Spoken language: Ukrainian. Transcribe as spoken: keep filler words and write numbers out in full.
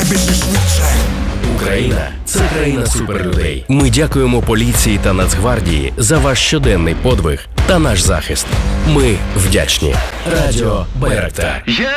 більше швидше. Україна – це країна суперлюдей. Ми дякуємо поліції та Нацгвардії за ваш щоденний подвиг та наш захист. Ми вдячні. Радіо Байрактар.